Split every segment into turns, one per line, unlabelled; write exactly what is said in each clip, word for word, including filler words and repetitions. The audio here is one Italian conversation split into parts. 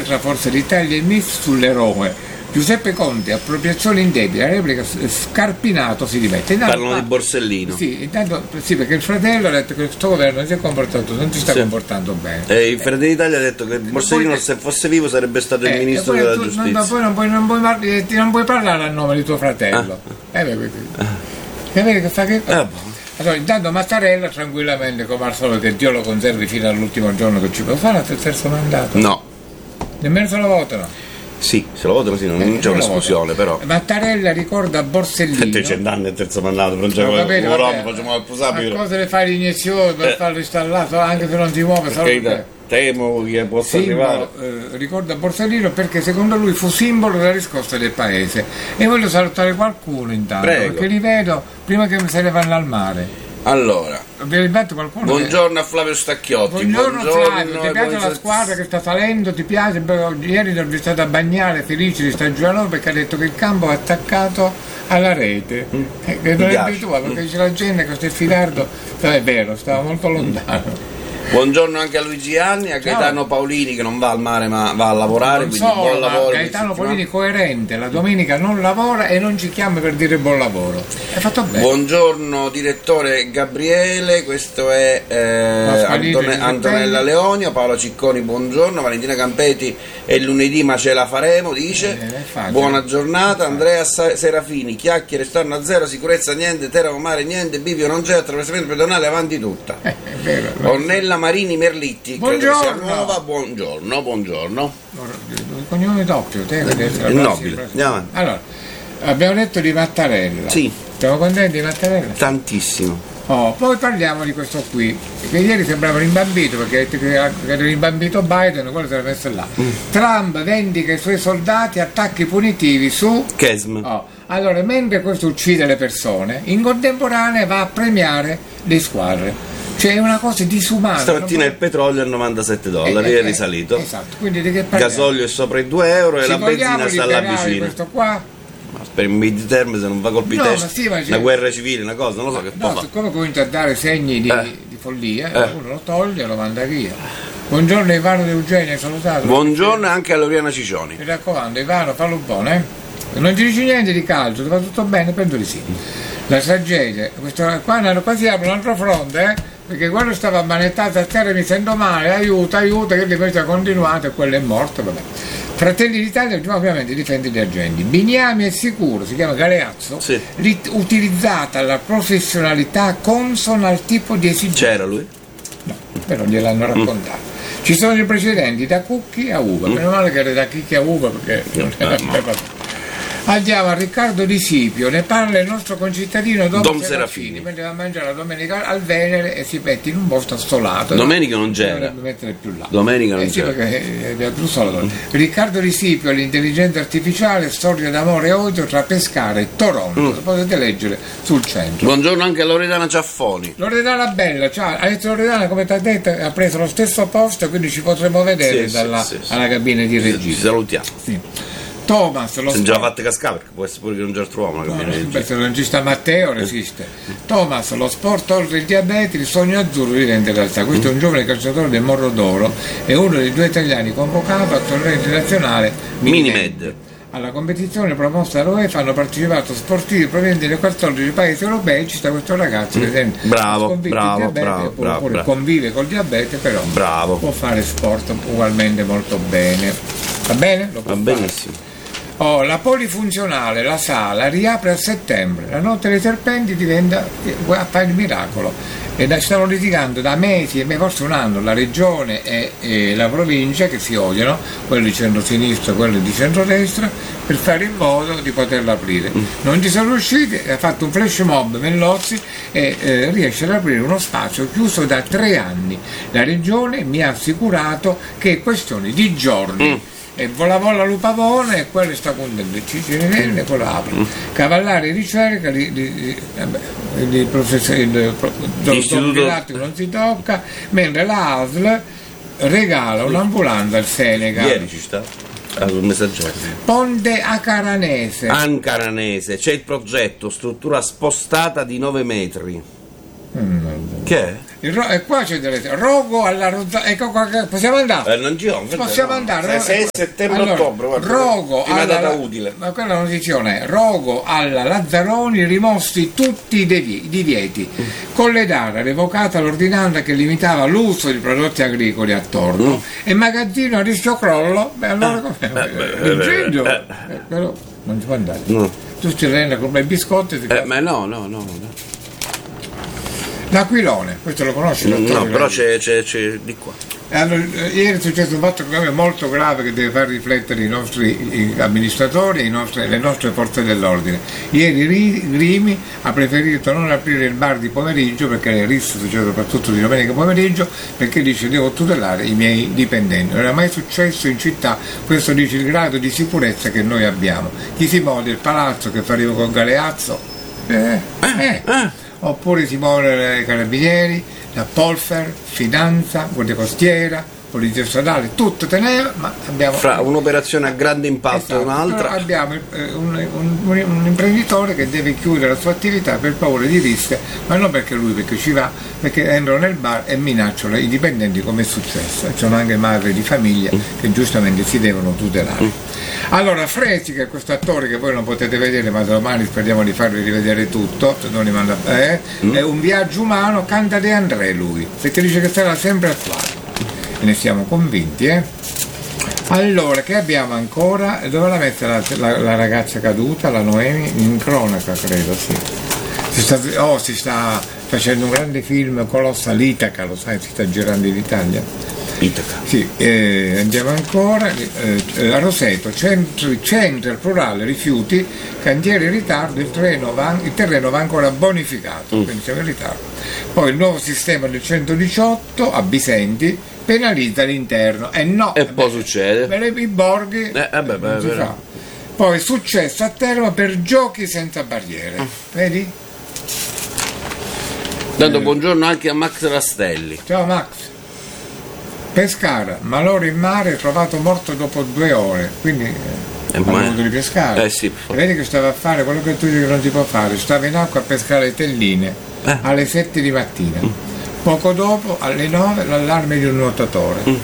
tra Forza d'Italia e M I S sull'eroe Giuseppe Conte, appropriazione indebita, la replica Scarpinato si dimette. Intanto,
parlano di Borsellino.
Sì, intanto, sì, perché il fratello ha detto che questo governo si è comportato, non si sta sì. comportando bene.
E il Fratelli d'Italia ha detto che Borsellino, se fosse vivo, sarebbe stato il
eh,
ministro della tu, giustizia.
Non, poi non puoi, non, puoi, non puoi parlare a nome di tuo fratello. Ah. Eh, beh, eh. che fa che
eh,
allora, intanto Mattarella tranquillamente, come al solito, che Dio lo conservi fino all'ultimo giorno che ci può fare il terzo mandato.
No.
Nemmeno se lo votano.
Sì, se lo votano sì, non eh, c'è un'esclusione però.
Mattarella ricorda Borsellino.
trecento anni il terzo mandato, non c'è un uomo, facciamo il possibile.
Ma cosa le fai l'iniezione per eh. farlo installato anche se non si muove?
Perché temo che possa
simbolo,
arrivare.
Eh, ricorda Borsellino perché secondo lui fu simbolo della riscossa del paese. E voglio salutare qualcuno intanto,
Prego.
Perché li vedo prima che se ne vanno al mare.
Allora,
qualcuno
buongiorno
che...
a Flavio Stacchiotti.
Buongiorno,
buongiorno
Flavio, ti piace la squadra che sta salendo? Ti piace? Ieri l'ho visto a bagnare felice di stagione perché ha detto che il campo è attaccato alla rete. Mm. Eh, che non è abituato perché c'è la gente che questo è filardo, è vero, stava molto lontano.
Buongiorno anche a Luigi Anni, a Gaetano Paolini che non va al mare ma va a lavorare, non quindi so, buon lavoro.
Gaetano Paolini coerente, la domenica non lavora e non ci chiama per dire buon lavoro. È fatto bene.
Buongiorno direttore Gabriele, questo è eh, Antone, Antonella Leonio, Paola Cicconi buongiorno, Valentina Campeti è lunedì ma ce la faremo, dice. Eh, buona giornata, Andrea Serafini, chiacchiere stanno a zero, sicurezza niente, terra mare niente, bivio non c'è, attraversamento pedonale avanti tutta.
Eh, è vero, è
Ornella Marini Merlitti,
buongiorno.
credo sia nuova, buongiorno, buongiorno.
Il cognome doppio, te deve essere
il nobile. Andiamo.
Allora, abbiamo detto di Mattarella.
Sì.
Siamo contenti di Mattarella?
Tantissimo.
Oh, poi parliamo di questo qui, che ieri sembrava rimbambito perché ha detto che era rimbambito Biden, quello si era messo là. Mm. Trump vendica i suoi soldati, attacchi punitivi su
Kesm.
Oh. Allora, mentre questo uccide le persone, in contemporanea va a premiare le squadre. Cioè è una cosa disumana.
Stamattina il petrolio a novantasette dollari eh, eh, è risalito.
Esatto, quindi di che
il gasolio è sopra i due euro e
ci
la benzina sta là vicino.
Questo qua?
Ma per il mid term se non va colpi
no,
testa,
sì,
una guerra civile, una cosa, non lo so che
no,
può
siccome comincia a dare segni di,
eh.
di follia,
eh.
uno lo toglie e lo manda via. Buongiorno Ivano De Eugenio, salutato.
Buongiorno anche a Loriana Ciccioni.
Mi raccomando, Ivano, fallo buono, eh? Non ti dici niente di calcio, ti va tutto bene? Penso di sì. La tragedia, questo, qua quasi apre un altro fronte, eh? Perché quello stava ammanettato a terra, mi sento male, aiuta, aiuta, che invece ha continuato e quello è morto, vabbè. Fratelli d'Italia ovviamente difende gli agenti. Bignami è sicuro, si chiama Galeazzo,
sì.
Utilizzata la professionalità consona al tipo di esigenza.
C'era lui?
No, però gliel'hanno raccontato. Mm. Ci sono i precedenti da Cucchi a Uva, mm. meno male che era da Chicchi a Uva perché
no,
non era
no.
no. Andiamo a Riccardo Di Sipio, ne parla il nostro concittadino Don,
Don
Serafini,
Serafini,
mentre va a mangiare la domenica al Venere e si mette in un posto assolato.
Domenica
no?
non c'era.
Dovrebbe mettere più là.
Domenica non
eh, sì,
c'era.
Perché, eh, mm. Riccardo Di Sipio, l'intelligenza artificiale, storia d'amore e odio tra Pescara e Toronto. Mm. Lo potete leggere sul centro.
Buongiorno anche a Loredana Ciaffoni.
Loredana Bella, ciao. Ha detto Loredana, come ti ha detto, ha preso lo stesso posto, quindi ci potremo vedere
sì,
dalla,
sì, sì,
alla cabina di regia.
Ci salutiamo.
Sì. Thomas, lo
sono già fatte cascare perché può essere pure che non già troviamo una cabina
no, di il regista Matteo resiste. Thomas, lo sport oltre il diabete, il sogno azzurro diventa realtà. Questo è un giovane calciatore del Morro d'Oro e uno dei due italiani convocato al torneo internazionale Minimed. Alla competizione promossa dall'UEFA hanno partecipato sportivi provenienti da quattordici paesi europei. Ci sta questo ragazzo che esempio,
bravo, bravo,
diabete,
bravo,
oppure,
bravo,
oppure
bravo.
convive col diabete, però
bravo.
può fare sport ugualmente molto bene. Va bene? Lo può
Va
fare.
benissimo.
Oh, la polifunzionale, la sala, riapre a settembre, la notte dei serpenti diventa a fare il miracolo e da, stanno litigando da mesi e forse un anno la regione e, e la provincia che si odiano, quelli di centro-sinistra e quelli di centro-destra, per fare in modo di poterla aprire. Mm. Non ci sono riusciti, ha fatto un flash mob Mellozzi e eh, riesce ad aprire uno spazio chiuso da tre anni. La regione mi ha assicurato che è questione di giorni. Mm. E vola vola Lupavone e quello sta contento il Cicinelli e quello apre. Cavallari ricerca di, di, di, di, di professore il dottor non si tocca, mentre la A S L regala un'ambulanza al Senegal.
Ieri ci sta un messaggero.
Ponte Acaranese.
Ancaranese, c'è il progetto, struttura spostata di nove metri.
Mm.
Che è?
Il ro- e qua c'è delle rogo alla rozza, ecco qua, possiamo andare?
Eh, non gira,
possiamo
no.
andare?
sei settembre
allora,
ottobre, guarda,
rogo
prima
alla,
data utile.
Ma quella notizione è rogo alla Lazzaroni, rimossi tutti i devi- divieti. Mm. Colledara revocata l'ordinanza che limitava l'uso di prodotti agricoli attorno mm. e magazzino a rischio crollo. Beh, allora
eh,
come?
Eh,
L'incendio?
eh,
eh, però non si può andare.
No.
Tu ci rendi come i biscotti.
Eh, ma no, no, no. no.
L'Aquilone, questo lo conosci?
No, però c'è, c'è, c'è di qua.
Allora, ieri è successo un fatto molto grave che deve far riflettere i nostri amministratori e i nostri, le nostre forze dell'ordine. Ieri Grimi ha preferito non aprire il bar di pomeriggio, perché le risse succedono soprattutto di domenica pomeriggio, perché dice devo tutelare i miei dipendenti. Non era mai successo in città, questo dice il grado di sicurezza che noi abbiamo. Chi si muove il palazzo che faremo con Galeazzo? Eh, eh. eh. Oppure si muovono i carabinieri, la Polfer, Finanza, Guardia Costiera, Polizia Stradale, tutto teneva, ma abbiamo...
Fra un'operazione a grande impatto
esatto,
e un'altra...
abbiamo eh, un, un, un imprenditore che deve chiudere la sua attività per paura di risse, ma non perché lui, perché ci va, perché entrano nel bar e minacciano i dipendenti, come è successo. Ci sono anche madri di famiglia che giustamente si devono tutelare. Mm. Allora, Fresi, che è questo attore che voi non potete vedere, ma domani speriamo di farvi rivedere tutto, se non manda, eh, mm. è un viaggio umano, canta De André lui, perché dice che sarà sempre attuale. E ne siamo convinti, eh? Allora, che abbiamo ancora? Dove l'ha messa la, la, la ragazza caduta, la Noemi? In cronaca, credo, sì. Si sta, oh, si sta facendo un grande film colossal, Itaca, lo sai, si sta girando in Italia.
Itaca.
Sì, eh, andiamo ancora. Eh, a Roseto, centro, centro plurale rifiuti, cantiere in ritardo, il, treno va, il terreno va ancora bonificato, mm. quindi siamo in ritardo. Poi il nuovo sistema del centodiciotto a Bisenti penalizza l'interno e eh no,
e poi succede
per i borghi
eh, eh beh, beh,
si fa. Poi successo a Teramo per giochi senza barriere, mm. vedi?
Dando eh. buongiorno anche a Max Rastelli.
Ciao Max. Pescara, malore in mare, trovato morto dopo due ore, quindi eh, ha voluto di pescare.
Eh sì,
vedi che stava a fare quello che tu dici che non si può fare, stava in acqua a pescare telline eh. alle sette di mattina. Mm. Poco dopo, alle nove, l'allarme di un nuotatore. Mm.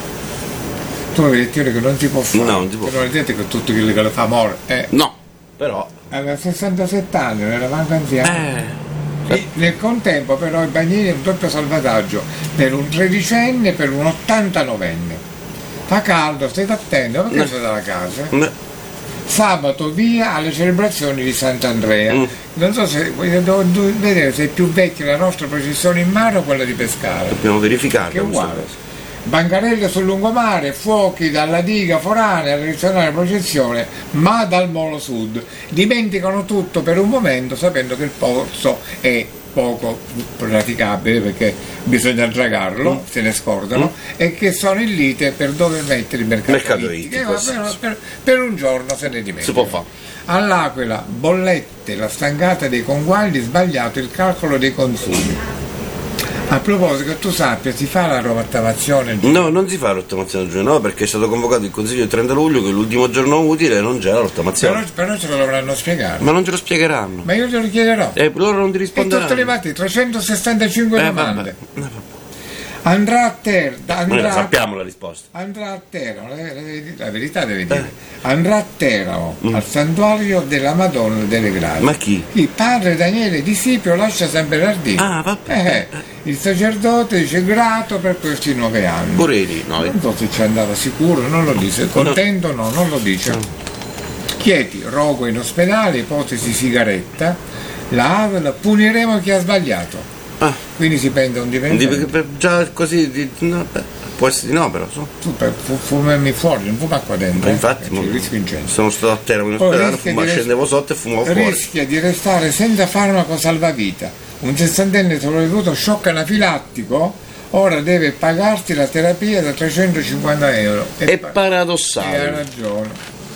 Tu avevi detto che non si può fare.
No, non si può.
Non vedete che tutto quello che lo fa muore. Eh.
No, però.
Aveva sessantasette anni, non era manco anziano.
Eh.
E nel contempo però i bagnini è un doppio salvataggio per un tredicenne e per un ottantanovenne. Fa caldo, state attenti, perché no. Sei dalla casa?
No.
Sabato via alle celebrazioni di Sant'Andrea. Mm. Non so se devo vedere se è più vecchia la nostra processione in mare o quella di Pescara.
Dobbiamo verificare.
Che è uguale. Bancarelle sul lungomare, fuochi dalla diga foranea, tradizionale processione, ma dal molo sud. Dimenticano tutto per un momento sapendo che il pozzo è poco praticabile perché bisogna dragarlo, mm. se ne scordano, mm. e che sono in lite per dove mettere il mercato,
mercato
ittico. Per, per, per un giorno se ne dimentica.
Si può fare.
All'Aquila, bollette, la stangata dei conguagli, sbagliato il calcolo dei consumi. A proposito, che tu sappia, si fa la rottamazione?
No, non si fa la rottamazione giorno, no, perché è stato convocato il Consiglio il trenta luglio, che è l'ultimo giorno utile, e non c'è la rottamazione.
Però, però ce lo dovranno spiegare.
Ma non ce lo spiegheranno.
Ma io te lo chiederò.
E loro non ti risponderanno.
E tutte le volte, trecentosessantacinque
eh,
domande.
Vabbè.
Andrà a terra. Andrà,
Noi sappiamo la risposta.
Andrà a Teramo, la verità deve dire. Eh. Andrà a Teramo, mm. al santuario della Madonna delle Grazie.
Ma chi?
Il padre Daniele Di Sipio lascia San Bernardino.
Ah, vabbè.
Eh, il sacerdote dice grato per questi nove anni.
Pureri, no.
Non so se ci andava sicuro, non lo dice. Contento no, non lo dice. No. Chieti, rogo in ospedale, ipotesi sigaretta, la Avel, puniremo chi ha sbagliato. Ah. Quindi si prende un dipendente.
Già così di, no, può essere di no, però so.
Tu per fumarmi fuori, non fuma qua dentro.
Ma infatti,
eh, rischio incendio.
Sono stato a Teramo in ospedale, fuma, scendevo sotto e fumavo fuori.
Rischia di restare senza farmaco salvavita. Un sessantenne sopravvissuto shock anafilattico ora deve pagarti la terapia da trecentocinquanta euro.
È, è paradossale.
E ha ragione.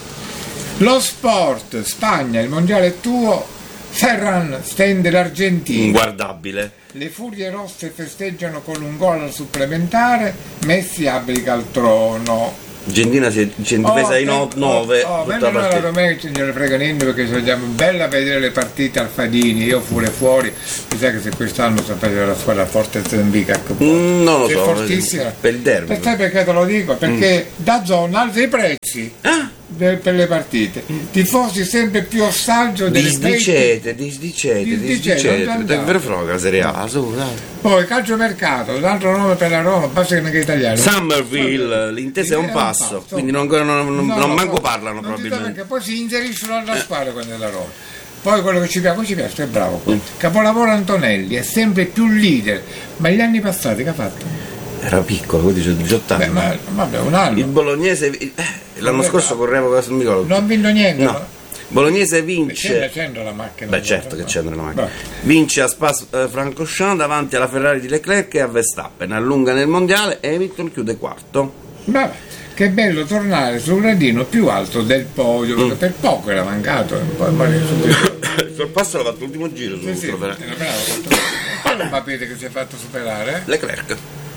Lo sport, Spagna, il mondiale è tuo. Ferran stende l'Argentina.
Inguardabile.
Le furie rosse festeggiano con un gol al supplementare, Messi abdica al trono.
Gentina si è difesa in nove.
Oh, oh, mentre noi la domenica non ne frega niente perché ci andiamo bella a vedere le partite al Fadini, io pure fuori, mi sa che se quest'anno sta facendo la squadra forte Zenvica,
mm, non lo
è
so,
fortissima.
Per il derby.
Per te perché te lo dico? Perché mm. da zona alza i prezzi. Ah? Per le partite, tifosi sempre più ossaggio del
disdicete, disdicete, disdicete, è vero froga la Serie A, su, dai.
Poi calciomercato, l'altro nome per la Roma, basta che non è italiano.
Somerville, l'intesa è un passo, è un passo. Quindi non, non, non, no, non manco no, parlano non probabilmente. Perché
poi si inseriscono alla squadra quando è la Roma. Poi quello che ci piace, ci piace, è bravo. Mm. Capolavoro Antonelli, è sempre più leader, ma gli anni passati che ha fatto?
Era piccolo, quindi c'è diciotto anni.
Beh, ma vabbè, un anno.
Il Bolognese eh, l'anno scorso correvo questo non mi ricordo.
Non ha vinto niente.
No. Bolognese vince.
C'entra la macchina.
Beh, certo che c'entra la macchina. Beh. Vince a Spa-Francorchamps davanti alla Ferrari di Leclerc e a Verstappen. Allunga nel mondiale e Hamilton chiude quarto.
Beh, che bello tornare sul gradino più alto del podio, mm. per poco era mancato.
Sul passo l'ha fatto l'ultimo giro. Sì, sì, era bravo.
Non sapete che si è fatto superare?
Leclerc.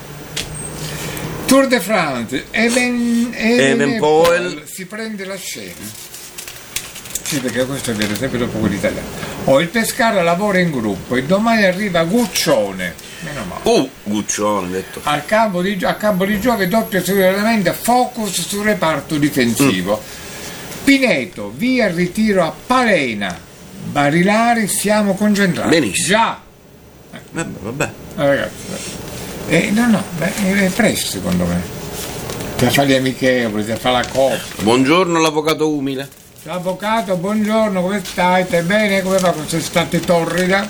Tour de France, Even,
Evenepoel
si prende la scena. Sì, perché questo è vero, sempre dopo quell'italiano. Oh, il Pescara lavora in gruppo e domani arriva Guccione. Meno male.
Uh, Guccione, detto.
Al campo di, a campo di gioco doppio sicuramente focus sul reparto difensivo. Mm. Pineto, via il ritiro a Palena. Barilari, siamo concentrati.
Benissimo.
Già.
Vabbè, vabbè.
Eh, ragazzi. Eh, no, no, beh, è presto secondo me. Per fare gli amichevoli, per fare la coppa.
Buongiorno l'avvocato umile.
L'avvocato, buongiorno, come stai? Stai bene? Come va? Sei state torrida?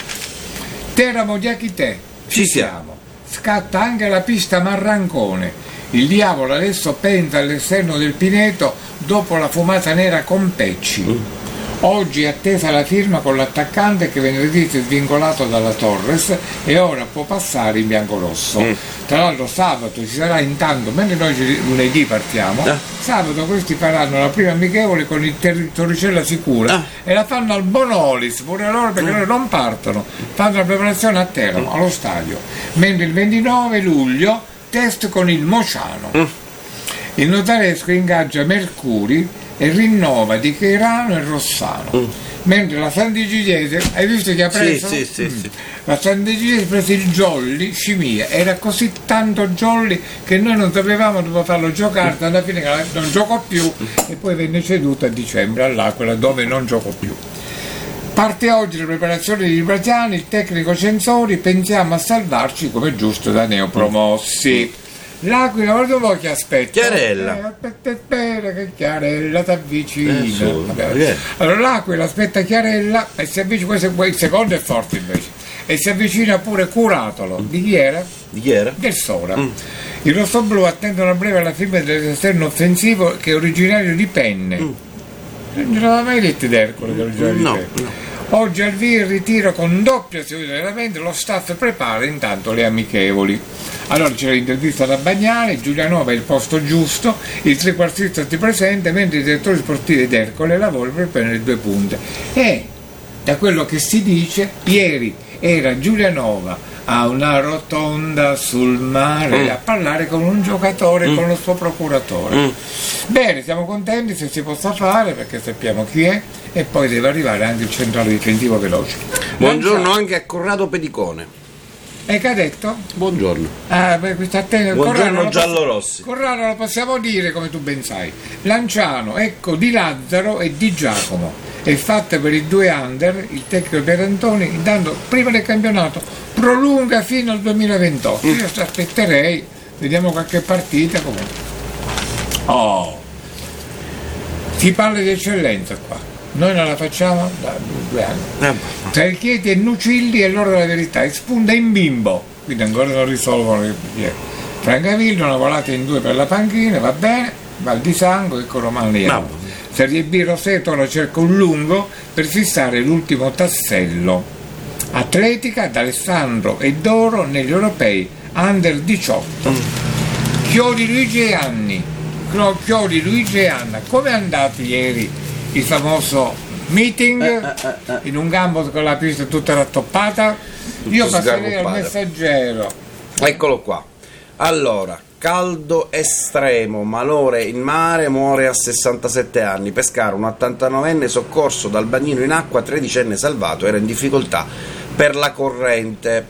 Teramo di Achite.
Ci siamo.
Scatta anche la pista Marrancone. Il diavolo adesso pensa all'esterno del Pineto dopo la fumata nera con Pecci. Mm. Oggi è attesa la firma con l'attaccante che venerdì si è svincolato dalla Torres e ora può passare in biancorosso. Mm. Tra l'altro sabato ci sarà intanto, mentre noi lunedì partiamo, ah. sabato questi faranno la prima amichevole con il ter- Torricella Sicura ah. e la fanno al Bonolis, pure loro perché mm. loro non partono, fanno la preparazione a Teramo, mm. allo stadio. Mentre il ventinove luglio test con il Mociano. Mm. Il notaresco ingaggia Mercuri e rinnova Di Cheirano e Rossano. Mm. Mentre la Sant'Egidiese, hai visto che ha preso?
Sì, sì, sì,
mm.
sì.
La Sant'Egidiese ha preso il Jolly Scimia, era così tanto Jolly che noi non sapevamo dove farlo giocare, mm. alla fine non giocò più mm. e poi venne ceduto a dicembre all'Aquila dove non giocò più. Parte oggi la preparazione di Brasiani, il tecnico Censori, pensiamo a salvarci come giusto da neopromossi. Mm. L'Aquila, guarda un po' che aspetta.
Chiarella.
Eh, aspetta, aspetta, che Chiarella ti avvicina.
Eh,
allora l'Aquila aspetta Chiarella e si avvicina, questo, il secondo è forte invece. E si avvicina pure Curatolo. Mm. Di chi era?
Di chi era?
Del Sora. Mm. I rossoblù attendono a breve alla firma dell'esterno offensivo che è originario di Penne. Mm. Non l'aveva mai detto d'Ercole che è originario
no,
di Penne.
No.
Oggi al via il ritiro con doppia seduta veramente, lo staff prepara intanto le amichevoli. Allora c'è l'intervista da Bagnale, Giulianova è il posto giusto, il trequartista si presenta mentre i direttori sportivi d'Ercole lavorano per prendere due punte. E da quello che si dice, ieri era Giulianova a una rotonda sul mare mm. a parlare con un giocatore, mm. con lo suo procuratore. Mm. Bene, siamo contenti se si possa fare perché sappiamo chi è e poi deve arrivare anche il centrale difensivo veloce.
Buongiorno Lanciano. Anche a Corrado Pedicone.
E che ha detto?
Buongiorno.
Ah, beh, questa te-
Buongiorno Giallorossi.
Corrado lo possiamo dire come tu ben sai. Lanciano, ecco di Lazzaro e di Giacomo. È fatta per i due under, il tecnico Pierantoni, intanto prima del campionato prolunga fino al duemilaventotto. Mm. Io aspetterei, vediamo qualche partita comunque. Oh, si parla di eccellenza qua. Noi non la facciamo da due anni. Eh. Tra il Chieti e Nucilli è l'ora della verità, e spunta in bimbo, quindi ancora non risolvono che è. Francavillo, una volata in due per la panchina, va bene, Val di Sango e Coromani. No. Serie B Roseto cerca un lungo per fissare l'ultimo tassello. Atletica d'Alessandro e Doro negli europei under diciotto. Mm. Chiodi Luigi e Anni. Chiodi Luigi e Anna. Come è andato ieri il famoso meeting eh, eh, eh. in un campo con la pista tutta rattoppata? Tutto Io passerei al Messaggero.
Eccolo qua. Allora, caldo estremo, malore in mare, muore a sessantasette anni. Pescara, un ottantanovenne soccorso dal bagnino in acqua, tredicenne salvato, era in difficoltà per la corrente.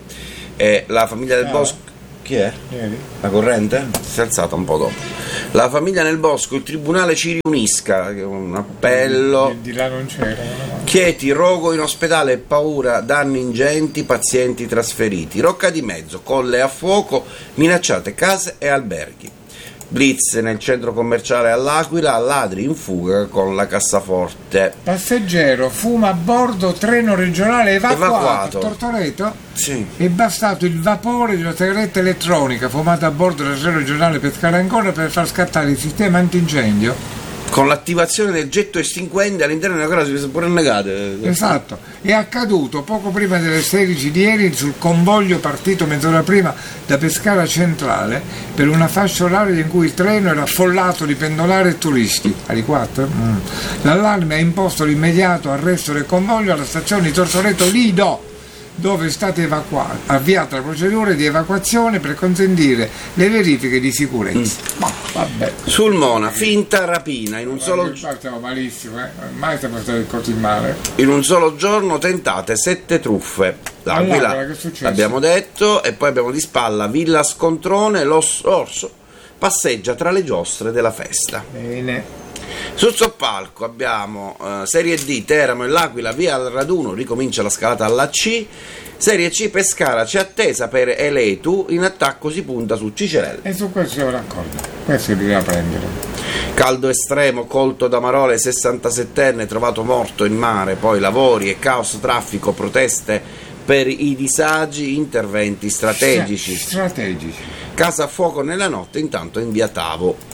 E la famiglia del
no.
Bosco... Chi è? La corrente? Si è alzata un po' dopo. La famiglia nel bosco, il tribunale ci riunisca, un appello.
Di, di là non c'era. No.
Chieti, rogo in ospedale, paura, danni ingenti, pazienti trasferiti. Rocca di Mezzo, colle a fuoco, minacciate case e alberghi. Blitz nel centro commerciale all'Aquila, ladri in fuga con la cassaforte.
Passeggero, fuma a bordo, treno regionale evacuato.
Evacuato.
Tortoreto?
Sì.
È bastato il vapore di una sigaretta elettronica fumata a bordo del treno regionale Pescara Ancona per far scattare il sistema antincendio.
Con l'attivazione del getto estinguente all'interno della casa si sono pure negate.
Esatto, è accaduto poco prima delle sedici di ieri sul convoglio partito mezz'ora prima da Pescara Centrale per una fascia oraria in cui il treno era affollato di pendolari e turisti. Alle quattro? Mm. L'allarme ha imposto l'immediato arresto del convoglio alla stazione di Tortoreto Lido, dove è stata evacuata, avviata la procedura di evacuazione per consentire le verifiche di sicurezza. Mm. Ma vabbè.
Sulmona, finta rapina in un
Ma
solo
giorno. Stiamo malissimo, eh? Mai siamo stati così male.
In un solo giorno tentate sette truffe. L'Aquila,
allora, che è successo?
L'abbiamo detto, e poi abbiamo di spalla Villa Scontrone, l'Orso passeggia tra le giostre della festa.
Bene.
Sul soppalco abbiamo uh, Serie D, Teramo e l'Aquila, via al raduno, ricomincia la scalata alla C. Serie C, Pescara c'è attesa per Eletu, in attacco si punta su Cicerelle.
E su questo siamo d'accordo, questo bisogna prendere.
Caldo estremo, colto da Marole, sessantasettenne, trovato morto in mare, poi lavori e caos, traffico, proteste per i disagi, interventi strategici.
Strategici.
Casa a fuoco nella notte, intanto in via Tavo.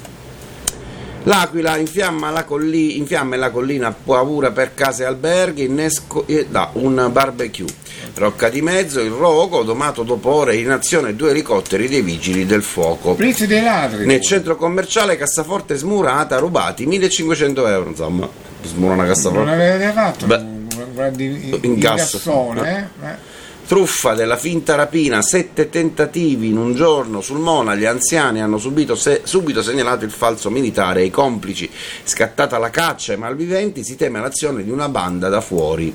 L'Aquila infiamma la, colli, infiamma la collina, paura per case e alberghi, innesco e da un barbecue. Rocca di Mezzo, il rogo, domato dopo ore in azione due elicotteri dei vigili del fuoco.
Blitz dei ladri.
Nel centro commerciale, cassaforte smurata, rubati millecinquecento euro, insomma, smura una cassaforte.
Non avete fatto
Beh,
un, un grande
incasso.
eh? eh?
Truffa della finta rapina, sette tentativi in un giorno. Sul Mona gli anziani hanno subito se, subito segnalato il falso militare e i complici. Scattata la caccia ai malviventi, si teme l'azione di una banda da fuori.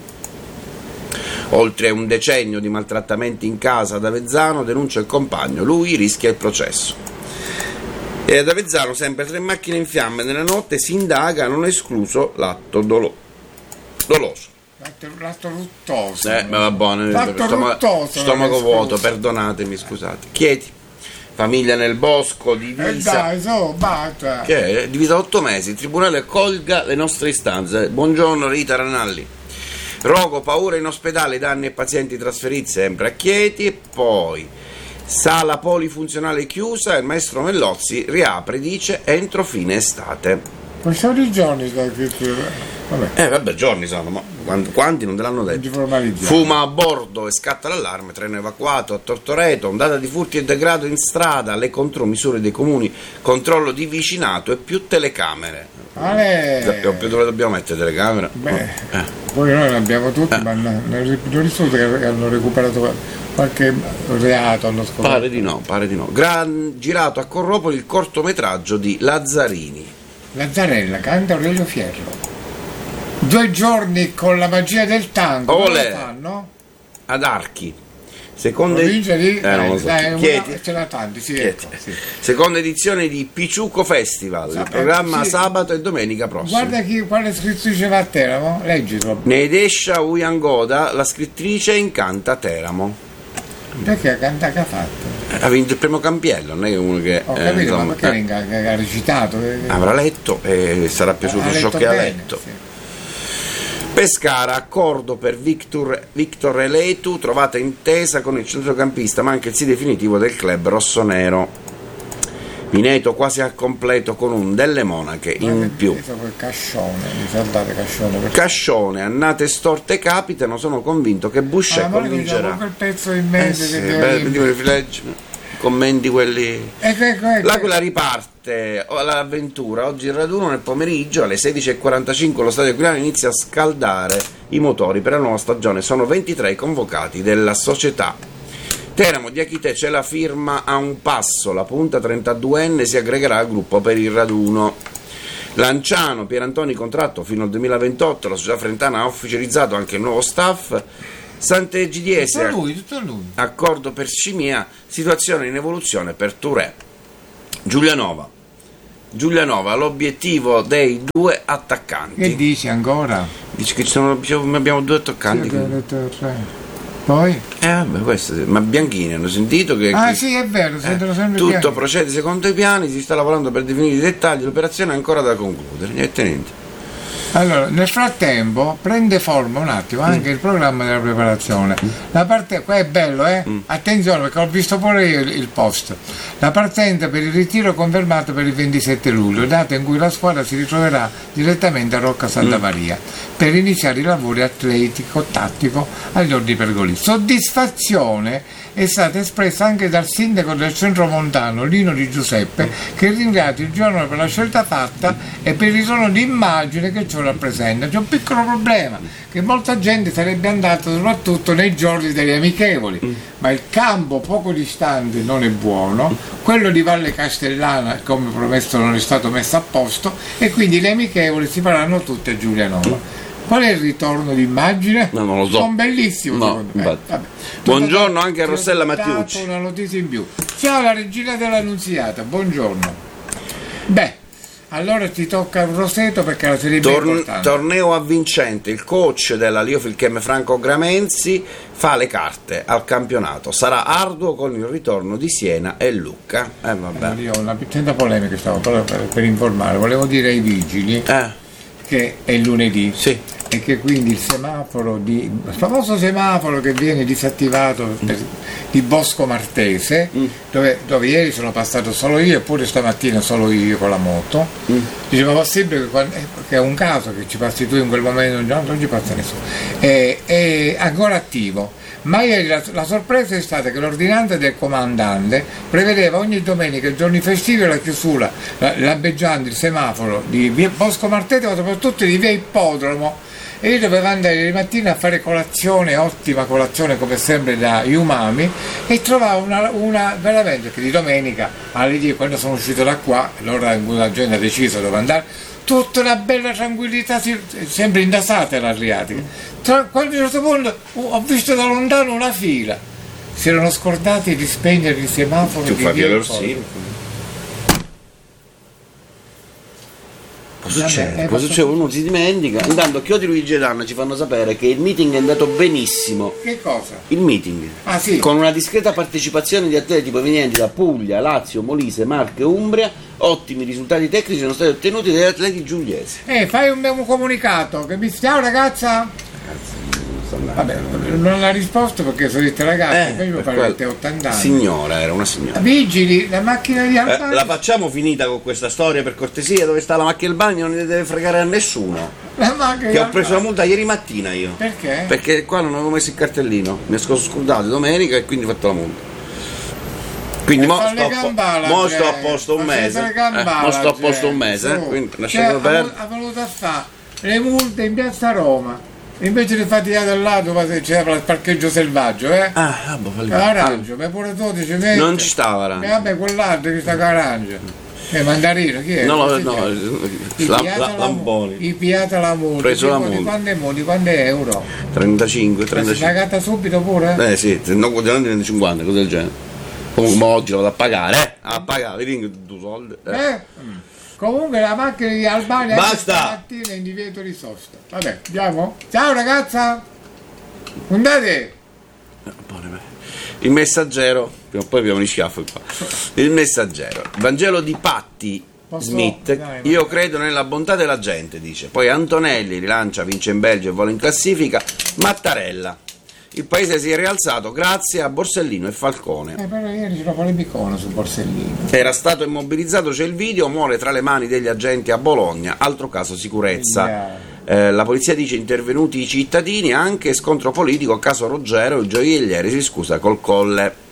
Oltre un decennio di maltrattamenti in casa ad Avezzano, denuncia il compagno, lui rischia il processo. E ad Avezzano sempre tre macchine in fiamme nella notte, si indaga, non è escluso l'atto dolo- doloso.
L'atto ruttoso.
Eh, ma va buono, stomaco, stomaco vuoto, perdonatemi, scusate. Chieti, famiglia nel bosco, divisa.
Eh dai, so, basta.
Che è? Divisa otto mesi, il tribunale accolga le nostre istanze. Buongiorno Rita Ranalli. Rogo, paura in ospedale, danni e pazienti trasferiti sempre a Chieti. E poi sala polifunzionale chiusa, il maestro Mellozzi riapre, dice, entro fine estate.
Questi di giorni sta scrittura. Vabbè.
Eh vabbè, giorni sono, ma quanti non te l'hanno detto? Fuma a bordo e scatta l'allarme, treno evacuato a Tortoreto, ondata di furti e degrado in strada, le contromisure dei comuni, controllo di vicinato e più telecamere.
Ale.
Più dove dobbiamo mettere telecamere?
Beh,
eh.
poi noi ne abbiamo tutti,
eh.
ma non risulta che hanno recuperato qualche reato, hanno scoperto.
Pare di no, pare di no. Gran, girato a Corropoli il cortometraggio di Lazzarini.
Lazzarella, canta Aurelio Fierro. Due giorni con la magia del tango.
Olè.
Lo fanno?
Ad Archi. Seconda
Provincia di
eh, non lo so.
dai,
Chieti.
una, ce l'ha tanti, sì, ecco, sì.
Seconda edizione di Piciucco Festival,
Sa-
il programma
sì.
sabato e domenica prossima.
Guarda chi, quale scrittrice va a Teramo, leggilo.
Neidescia Uyangoda, la scrittrice incanta Teramo.
Perché ha cantato, che ha fatto?
Ha vinto il primo campiello, non è uno che
Ho
eh,
capito,
insomma,
ma perché
eh,
ha, ha recitato?
avrà letto e sarà piaciuto
Ha
ciò
letto
che
bene,
ha letto.
sì.
Pescara, accordo per Victor, Victor Eletu, trovata intesa con il centrocampista, ma anche il sì definitivo del club rossonero. Mineto quasi al completo con un delle monache in più.
Cascione, mi saltate Cascione. Perché...
Cascione, annate storte capitano, sono convinto che Boucher
ah,
convincerà.
Quel pezzo in mente
eh sì,
che
beh, vediamo i fleggi, commenti quelli.
Ecco, ecco, ecco.
L'Aquila riparte l'avventura oggi il raduno nel pomeriggio alle sedici e quarantacinque lo stadio aquilano inizia a scaldare i motori per la nuova stagione, sono ventitré i convocati della società. Teramo Diachite c'è la firma a un passo, la punta trentaduenne si aggregherà al gruppo per il raduno. Lanciano, Pierantoni contratto fino al duemilaventotto, la società frentana ha ufficializzato anche il nuovo staff. Sant'Egidiese,
tutto lui, tutto lui.
accordo per Scimia, situazione in evoluzione per Touré. Giulianova, Giulianova, l'obiettivo dei due attaccanti.
Che dici ancora?
Dice che ci sono, abbiamo due attaccanti.
Sì, ho detto tre. Poi?
Eh vabbè, questo, ma Bianchini hanno sentito che,
ah
che
sì, è vero, sentono
eh,
sempre
tutto
Bianchini.
procede secondo i piani, si sta lavorando per definire i dettagli, l'operazione è ancora da concludere. Niente, niente.
Allora, nel frattempo prende forma un attimo anche mm. il programma della preparazione. La parte, qua è bello, eh? Mm. Attenzione, perché ho visto pure io il, il post. La partenza per il ritiro confermato per il ventisette luglio, data in cui la squadra si ritroverà direttamente a Rocca Santa Maria mm. per iniziare i lavori atletico-tattico agli ordini pergolesi. Soddisfazione è stata espressa anche dal sindaco del centro montano Lino Di Giuseppe, che ringrazia il giorno per la scelta fatta e per il ritorno di immagine che ciò rappresenta. C'è un piccolo problema, che molta gente sarebbe andata soprattutto nei giorni degli amichevoli, mm. ma il campo poco distante non è buono, quello di Valle Castellana come promesso non è stato messo a posto e quindi le amichevoli si faranno tutte a Giulianova. Qual è il ritorno d'immagine?
No, non lo so.
Sono bellissimo,
no,
secondo me. Vabbè.
Buongiorno anche a Rossella Mattiucci.
Una notizia in più. Ciao la regina dell'Annunziata, buongiorno. Beh, allora ti tocca un roseto perché la Serie B
Torn-
è importante.
Torneo avvincente, il coach della Liofilchem Franco Gramenzi fa le carte al campionato. Sarà arduo con il ritorno di Siena e Lucca. Eh vabbè.
Io ho una piccola polemica, stavo per, per, per informare, volevo dire ai vigili
eh.
che è lunedì.
Sì.
E che quindi il semaforo di il famoso semaforo che viene disattivato per, di Bosco Martese mm. dove, dove ieri sono passato solo io eppure stamattina solo io con la moto mm. diceva possibile che, quando, che è un caso che ci passi tu in quel momento, no, non ci passa nessuno, è, è ancora attivo. Ma ieri la, la sorpresa è stata che l'ordinanza del comandante prevedeva ogni domenica e giorni festivi la chiusura la, lampeggiando il semaforo di via Bosco Martese ma soprattutto di via Ippodromo. E io dovevo andare ieri mattina a fare colazione, ottima colazione come sempre da Umami, e trovavo una, una veramente che di domenica alle dieci quando sono uscito da qua, l'ora in cui la gente ha deciso dove andare, tutta una bella tranquillità, sempre indasata l'Adriatica. Tra, quando a un certo punto ho visto da lontano una fila, si erano scordati di spegnere il semaforo.
Tu fai l'Orsino. Cosa succede? Cosa succede? Uno si dimentica. Intanto Chiodi Luigi e Danna ci fanno sapere che il meeting è andato benissimo.
Che cosa?
Il meeting.
Ah sì.
Con una discreta partecipazione di atleti provenienti da Puglia, Lazio, Molise, Marche e Umbria, ottimi risultati tecnici sono stati ottenuti dagli atleti giuliesi.
Eh, fai un, un comunicato che mi ciao ragazza.
Ragazzi,
vabbè, non ha risposto perché sono dette ragazze,
eh,
poi mi pare che ottanta anni.
Signora, era una signora.
Vigili, la macchina di Albania.
Eh, la facciamo finita con questa storia per cortesia, dove sta la macchina del bagno non ne deve fregare a nessuno.
La macchina
che ho preso la multa ieri mattina io.
Perché?
Perché qua non avevo messo il cartellino, mi sono scordato domenica e quindi ho fatto la multa. Quindi mo sto, gambala, mo sto a posto un mese. Gambala, eh, mo sto a posto un mese, eh, quindi lasciamo perdere.
Ha voluto fare le multe in piazza Roma. Invece di faticare dal lato c'era il parcheggio selvaggio, eh?
Ah, vabbè,
Arancio, ma pure dodici metri.
Non ci stava Arancio.
E vabbè, quell'altro che sta con Arancio. Eh, Mandarino, chi è?
No, no, no, la, la, Lamponi.
I piata la multa.
Preso la multa.
Di quante è, di quante euro?
trentacinque, trentacinque.
Ma si pagata subito pure?
Eh sì, se no quotidianamente cinquanta, cose del genere. Comunque oggi la vado a pagare, eh? A pagare, vedi due soldi. Eh?
eh? Mm. Comunque la macchina di Albania
basta
stamattina è in divieto di sosta. Vabbè, andiamo? Ciao ragazza! Andate!
Il Messaggero, prima o poi abbiamo gli schiaffi qua. Il Messaggero, Vangelo di Patti Posso? Smith, dai, io credo nella bontà della gente, dice. Poi Antonelli rilancia, vince in Belgio e vola in classifica. Mattarella. Il paese si è rialzato grazie a Borsellino e Falcone.
Eh, però ieri c'era polemicono su Borsellino.
Era stato immobilizzato, c'è il video, muore tra le mani degli agenti a Bologna, altro caso sicurezza. Yeah. Eh, la polizia dice intervenuti i cittadini, anche scontro politico, caso Ruggero, il gioielliere si scusa col Colle.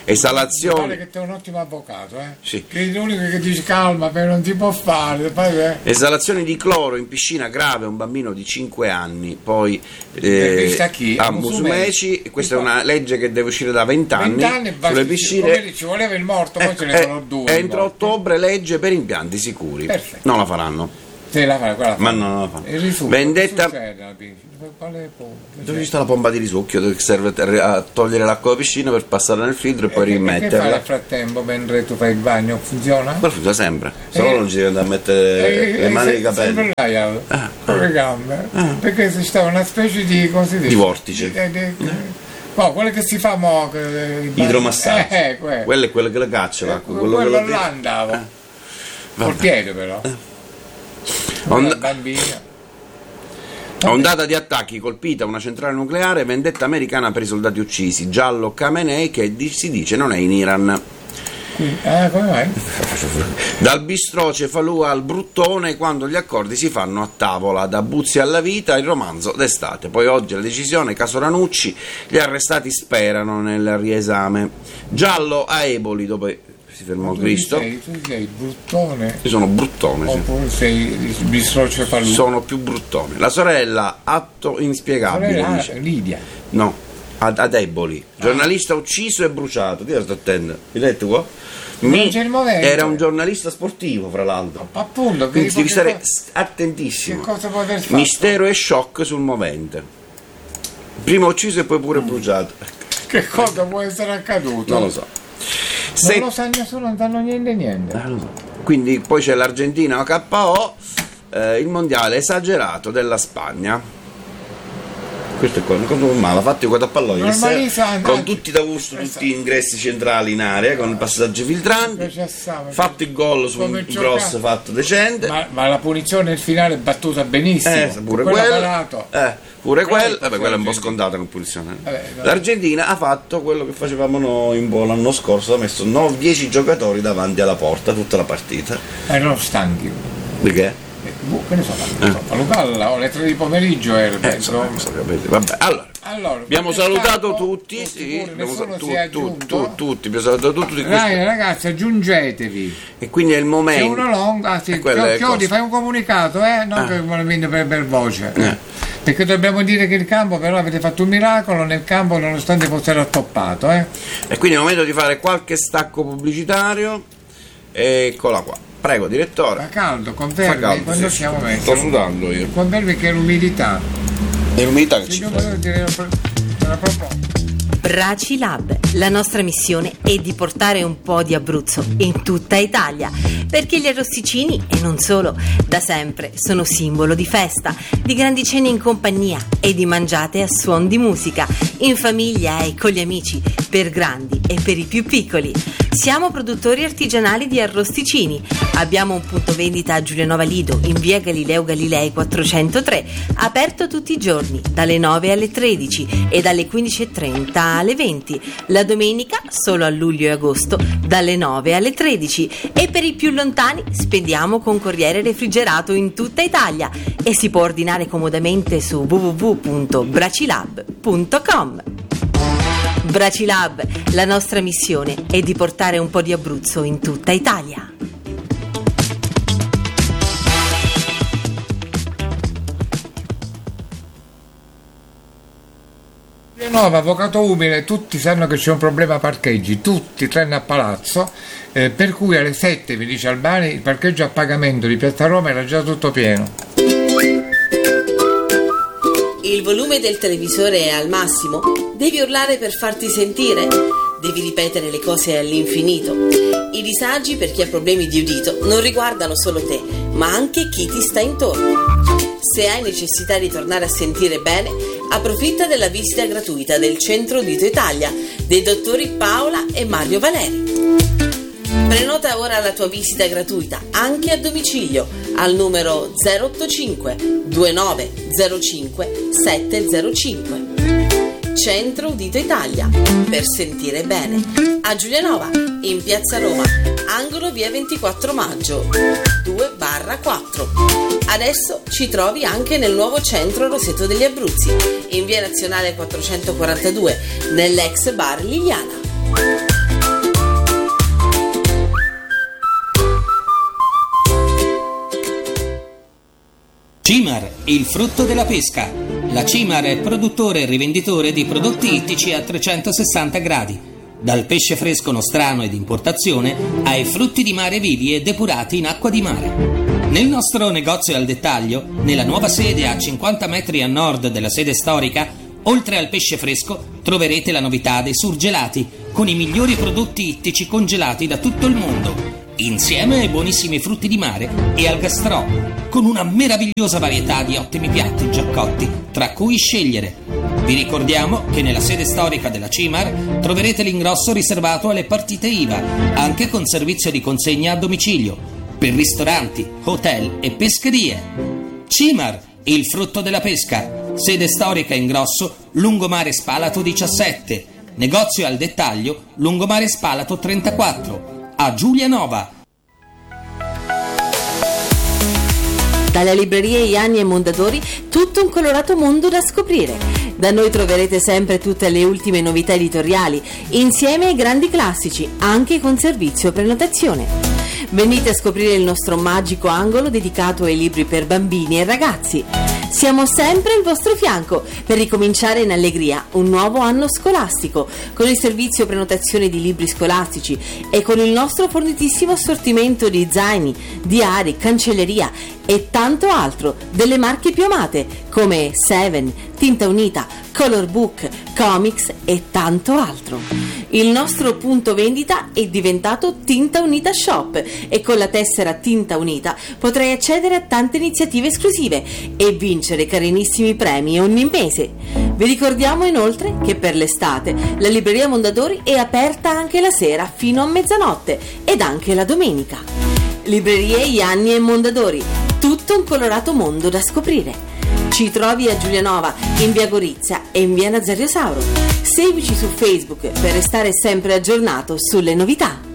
Esalazioni.
Mi pare che te un ottimo avvocato, eh?
Sì.
Che è l'unico che dice calma, però non si può fare. Poi, eh.
Esalazioni di cloro in piscina grave, un bambino di cinque anni, poi eh,
a, chi?
a Musumeci. Questa è una legge che deve uscire da venti anni sulle piscine.
Ci voleva il morto, poi ce ne sono due.
Entro ottobre legge per impianti sicuri.
Perfetto.
Non la faranno.
Sì, la fa, quella
Ma
fa.
no, non la fanno.
Il risucchio,
Vendetta.
Quale
Dove sta la pompa di risucchio che serve a togliere l'acqua dalla piscina per passarla nel filtro e poi
e
rimetterla?
Che fai nel frattempo mentre tu fai il bagno? Funziona?
Ma funziona sempre, se no
Eh,
non ci devi andare a mettere
Eh,
le mani
eh,
nei capelli.
sempre là, io,
Ah,
con le gambe, perché si stava una specie di così
Di vortice.
di- di- di- no, quello che si fa mo che- il bagno-
Idromassaggio.
eh, eh, quello,
Quello è quello che le caccia l'acqua.
Eh,
quello
quello
che lo-
là andavo
Eh,
col
vabbè.
piede però
Ond-
Una bambina.
Ondata di attacchi, colpita una centrale nucleare, vendetta americana per i soldati uccisi. Giallo Khamenei che di- si dice non è in Iran.
Quindi, eh, come mai?
Dal bistrò Cefalù al bruttone, quando gli accordi si fanno a tavola. Da Buzzi alla vita, il romanzo d'estate. Poi oggi la decisione, caso Ranucci, gli arrestati sperano nel riesame. Giallo a Eboli, dove si fermò
Tu
Cristo.
sei, tu sei il bruttone
Io sono bruttone, sì.
oppure sei il bistro Cefalù?
Sono più bruttone. La sorella, atto inspiegabile,
Sorella,
dice.
Lidia.
No, ad, ad Eboli, giornalista ucciso e bruciato. Ti sto attento. Hai letto qua? Mi-
c'è il movente.
era un giornalista sportivo, fra l'altro.
Appunto,
Quindi
che-
devi
che
stare
co-
s- attentissimo.
che cosa può aver fatto?
Mistero e shock sul movente. Prima ucciso e poi pure bruciato.
Che cosa può essere accaduto?
Non lo so.
Non
Se-
lo sa nessuno, non sanno niente niente.
Ah, lo so. Quindi poi c'è l'Argentina K O, eh, il mondiale esagerato della Spagna. Questo è quello, come l'ha fatto io a pallone ieri sera,
Normalizza-
con tutti da gusto,
Esatto.
tutti ingressi centrali in area, con il passaggio filtrante,
Processava.
fatto il gol su
Come
un
giocare.
cross fatto decente.
Ma, ma la punizione nel finale è battuta benissimo.
Eh, pure
Quello
quello,
parato.
eh, pure
Quello
quello,
è
vabbè, quella è un po'
l'Argentina.
scontata con punizione.
Vabbè, vabbè.
L'Argentina ha fatto quello che facevamo noi un po' l'anno scorso, ha messo dieci giocatori davanti alla porta tutta la partita.
Erano stanchi.
Di che?
Eh, boh, che ne so, ma non so, a Lucalla o alle tre di pomeriggio era
Eh,
dentro.
insomma, non so, capite. Vabbè, allora.
Allora,
Abbiamo
perché
salutato
tanto,
tutti,
tutti
sì,
pure,
abbiamo
nessuno
sa-
si
tu-
è
tu-
aggiunto.
tu- tutti, abbiamo salutato tutti. Questo-
Dai ragazzi, aggiungetevi.
E quindi è il
C'è
momento.
uno long, ah, sì,
E quello è
Chiodi,
cosa.
fai un comunicato, eh? Non
Ah.
che me lo viene per, per voce.
Eh.
Perché dobbiamo dire che il campo, però avete fatto un miracolo nel campo nonostante fosse rattoppato, eh?
E quindi è il momento di fare qualche stacco pubblicitario. Eccola qua. Prego, direttore.
Fa caldo,
Fa
confermi
caldo,
quando
sì,
siamo
sto-
messi.
Sto sudando io.
Confermi che l'umidità.
È l'umidità che
Sì,
ci
io
fa.
volevo dire, era proprio-
Bracilab, la nostra missione è di portare un po' di Abruzzo in tutta Italia, perché gli arrosticini, e non solo, da sempre sono simbolo di festa, di grandi cene in compagnia e di mangiate a suon di musica, in famiglia e con gli amici, per grandi e per i più piccoli. Siamo produttori artigianali di arrosticini. Abbiamo un punto vendita a Giulianova Lido, in via Galileo Galilei quattrocentotre, aperto tutti i giorni, dalle nove alle tredici e dalle quindici e trenta alle venti. La domenica, solo a luglio e agosto, dalle nove alle tredici. E per i più lontani, spendiamo con corriere refrigerato in tutta Italia e si può ordinare comodamente su w w w punto bracilab punto com. Bracilab, la nostra missione è di portare un po' di Abruzzo in tutta Italia.
Nuova, avvocato umile, tutti sanno che c'è un problema parcheggi, tutti tranne a Palazzo, eh, per cui alle sette, mi dice Albani, il parcheggio a pagamento di Piazza Roma era già tutto pieno.
Il volume del televisore è al massimo? Devi urlare per farti sentire? Devi ripetere le cose all'infinito? I disagi per chi ha problemi di udito non riguardano solo te, ma anche chi ti sta intorno. Se hai necessità di tornare a sentire bene, approfitta della visita gratuita del Centro Udito Italia dei dottori Paola e Mario Valeri. Prenota ora la tua visita gratuita anche a domicilio al numero zero otto cinque due nove zero cinque sette zero cinque. Centro Udito Italia, per sentire bene, a Giulianova, in Piazza Roma, angolo via ventiquattro maggio due barra quattro. Adesso ci trovi anche nel nuovo centro Roseto degli Abruzzi, in via Nazionale quattrocentoquarantadue, nell'ex bar Liliana.
Cimar, il frutto della pesca. La Cimar è produttore e rivenditore di prodotti ittici a trecentosessanta gradi, dal pesce fresco nostrano ed importazione ai frutti di mare vivi e depurati in acqua di mare. Nel nostro negozio al dettaglio, nella nuova sede a cinquanta metri a nord della sede storica, oltre al pesce fresco troverete la novità dei surgelati, con i migliori prodotti ittici congelati da tutto il mondo, insieme ai buonissimi frutti di mare e al gastrò, con una meravigliosa varietà di ottimi piatti già cotti, tra cui scegliere. Vi ricordiamo che nella sede storica della Cimar troverete l'ingrosso riservato alle partite I V A, anche con servizio di consegna a domicilio, per ristoranti, hotel e pescherie. Cimar, il frutto della pesca. Sede storica in grosso, Lungomare Spalato diciassette. Negozio al dettaglio, Lungomare Spalato trentaquattro. A Giulianova.
Dalla libreria Ianni e Mondadori, tutto un colorato mondo da scoprire. Da noi troverete sempre tutte le ultime novità editoriali, insieme ai grandi classici, anche con servizio prenotazione. Venite a scoprire il nostro magico angolo dedicato ai libri per bambini e ragazzi. Siamo sempre al vostro fianco per ricominciare in allegria un nuovo anno scolastico, con il servizio prenotazione di libri scolastici e con il nostro fornitissimo assortimento di zaini, diari, cancelleria e tanto altro delle marche più amate come Seven, Tinta Unita, Color Book, Comics e tanto altro. Il nostro punto vendita è diventato Tinta Unita Shop e con la tessera Tinta Unita potrai accedere a tante iniziative esclusive e vincere carinissimi premi ogni mese. Vi ricordiamo inoltre che per l'estate la libreria Mondadori è aperta anche la sera fino a mezzanotte ed anche la domenica. Librerie Ianni e Mondadori, tutto un colorato mondo da scoprire. Ci trovi a Giulianova, in via Gorizia e in via Nazario Sauro. Seguici su Facebook per restare sempre aggiornato sulle novità.